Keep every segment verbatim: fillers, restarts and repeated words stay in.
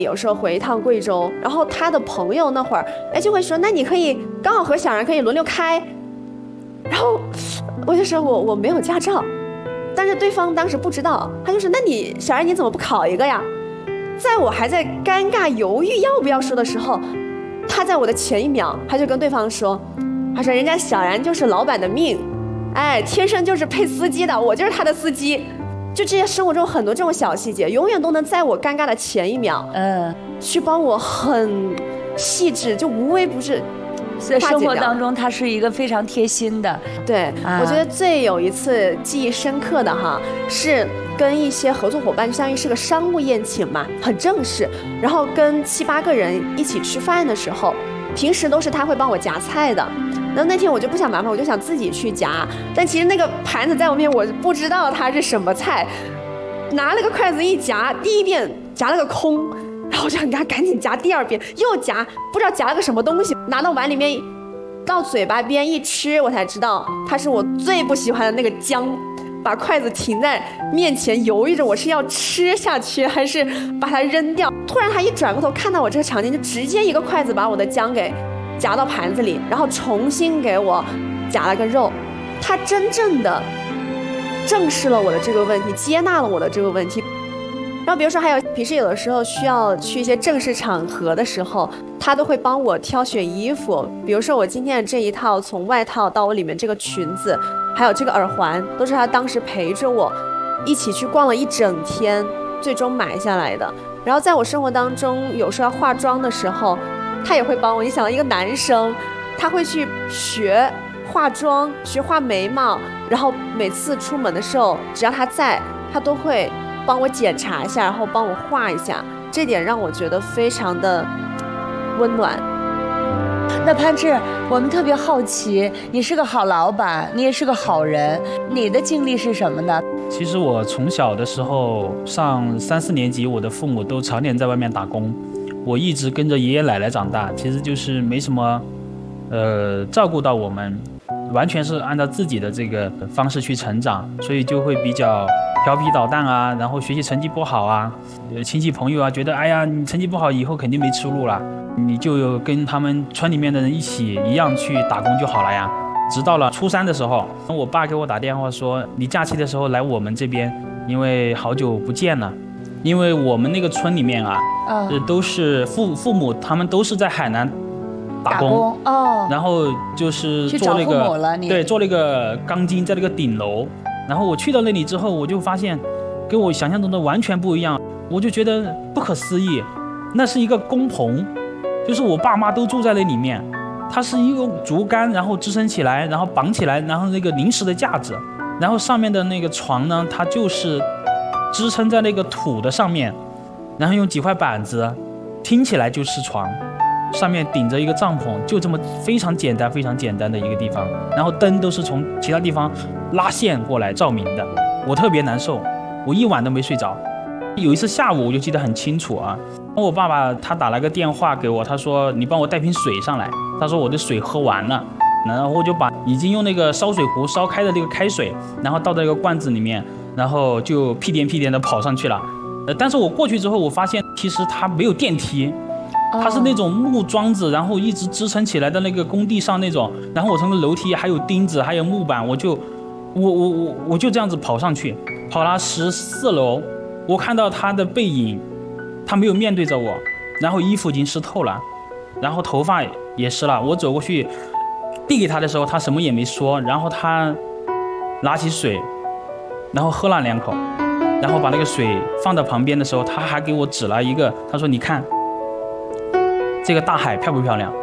有时候回一趟贵州，然后他的朋友那会儿，哎，就会说，那你可以刚好和小然可以轮流开。然后我就说我我没有驾照，但是对方当时不知道，他就说，那你小然你怎么不考一个呀？在我还在尴尬犹豫要不要说的时候，他在我的前一秒，他就跟对方说，他说人家小然就是老板的命，哎，天生就是配司机的，我就是他的司机。就这些生活中很多这种小细节，永远都能在我尴尬的前一秒，嗯，去帮我很细致，就无微不至。 在生活当中，他是一个非常贴心的。 对，啊、我觉得最有一次记忆深刻的哈，是跟一些合作伙伴，就相当于是个商务宴请嘛，很正式，然后跟七八个人一起吃饭的时候，平时都是他会帮我夹菜的。然后那天我就不想麻烦，我就想自己去夹，但其实那个盘子在我面前，我不知道它是什么菜，拿了个筷子一夹，第一遍夹了个空，然后我就很赶赶紧夹第二遍，又夹，不知道夹了个什么东西，拿到碗里面，到嘴巴边一吃，我才知道它是我最不喜欢的那个姜，把筷子停在面前，犹豫着我是要吃下去还是把它扔掉。突然他一转过头看到我这个场景，就直接一个筷子把我的姜给夹到盘子里，然后重新给我夹了个肉。他真正的正视了我的这个问题，接纳了我的这个问题。然后比如说还有平时有的时候需要去一些正式场合的时候，他都会帮我挑选衣服。比如说我今天的这一套，从外套到我里面这个裙子，还有这个耳环，都是他当时陪着我一起去逛了一整天，最终买下来的。然后在我生活当中，有时候要化妆的时候，他也会帮我。你想一个男生，他会去学化妆，学画眉毛，然后每次出门的时候，只要他在，他都会帮我检查一下，然后帮我画一下。这点让我觉得非常的温暖。 那潘志，我们特别好奇，你是个好老板，你也是个好人，你的经历是什么呢？ 其实我从小的时候上三四年级，我的父母都常年在外面打工，我一直跟着爷爷奶奶长大，其实就是没什么呃照顾到我们，完全是按照自己的这个方式去成长，所以就会比较调皮捣蛋啊，然后学习成绩不好啊，亲戚朋友啊觉得哎呀你成绩不好以后肯定没出路了，你就跟他们村里面的人一起一样去打工就好了呀。直到了初三的时候，我爸给我打电话说，你假期的时候来我们这边，因为好久不见了。因为我们那个村里面啊，呃、都是父父母他们都是在海南打工, 打工哦，然后就是做那个对做那个钢筋在那个顶楼，然后我去到那里之后，我就发现跟我想象中的完全不一样，我就觉得不可思议。那是一个工棚，就是我爸妈都住在那里面，它是一个竹竿，然后支撑起来，然后绑起来，然后那个临时的架子，然后上面的那个床呢，它就是支撑在那个土的上面，然后用几块板子，听起来就是床，上面顶着一个帐篷，就这么非常简单非常简单的一个地方，然后灯都是从其他地方拉线过来照明的。我特别难受，我一晚都没睡着。有一次下午我就记得很清楚啊，我爸爸他打了个电话给我，他说你帮我带瓶水上来，他说我的水喝完了，然后我就把已经用那个烧水壶烧开的那个开水，然后倒在一个罐子里面，然后就屁颠屁颠的跑上去了。呃，但是我过去之后，我发现其实它没有电梯，它是那种木桩子，然后一直支撑起来的那个工地上那种。然后我从楼梯还有钉子还有木板，我就我我我我就这样子跑上去，跑了十四楼，我看到他的背影，他没有面对着我，然后衣服已经湿透了，然后头发也湿了。我走过去递给他的时候，他什么也没说，然后他拿起水，然后喝了两口，然后把那个水放到旁边的时候，他还给我指了一个，他说你看这个大海漂不漂亮。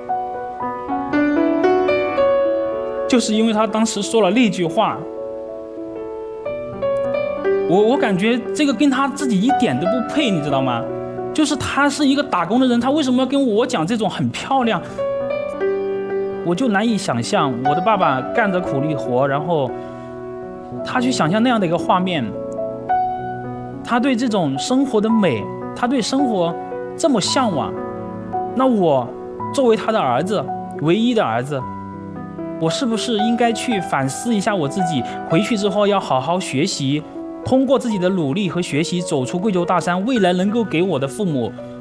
就是因为他当时说了那句话，我我感觉这个跟他自己一点都不配，你知道吗？就是他是一个打工的人，他为什么要跟我讲这种很漂亮？我就难以想象我的爸爸干着苦力活，然后他去想象那样的一个画面，他对这种生活的美，他对生活这么向往，那我作为他的儿子，唯一的儿子，我是不是应该去反思一下我自己，回去之后要好好学习， 通过自己的努力和学习走出贵州大山，未来能够给我的父母